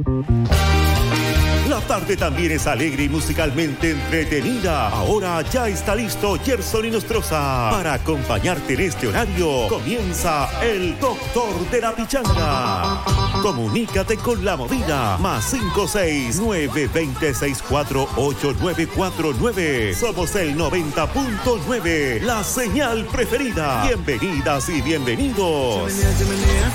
La tarde también es alegre y musicalmente entretenida. Ahora ya está listo Gerson Inostroza para acompañarte en este horario. Comienza el Doctor de la Pichanga. Comunícate con la movida. +569-2064-8949. Somos el 90.9, la señal preferida. Bienvenidas y bienvenidos.